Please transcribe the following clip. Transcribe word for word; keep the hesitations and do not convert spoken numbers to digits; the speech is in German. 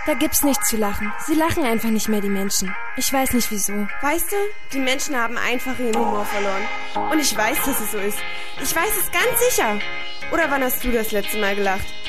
Da gibt's nichts zu lachen. Sie lachen einfach nicht mehr, die Menschen. Ich weiß nicht, wieso. Weißt du, die Menschen haben einfach ihren Humor verloren. Und ich weiß, dass es so ist. Ich weiß es ganz sicher. Oder wann hast du das letzte Mal gelacht?